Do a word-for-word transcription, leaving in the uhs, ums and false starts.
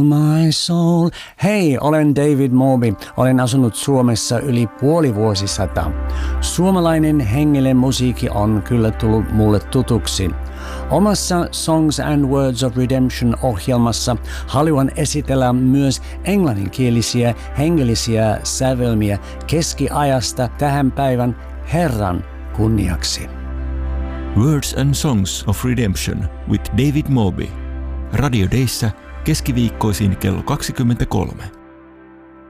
My soul. Hei, olen David Moby. Olen asunut Suomessa yli puoli vuosisata. Suomalainen hengellinen musiikki on kyllä tullut mulle tutuksi. Omassa Songs and Words of Redemption -ohjelmassa haluan esitellä myös englanninkielisiä hengellisiä sävelmiä keskiajasta tähän päivän Herran kunniaksi. Words and Songs of Redemption with David Moby. Radio Dayssä keskiviikkoisin kello kaksikymmentäkolme.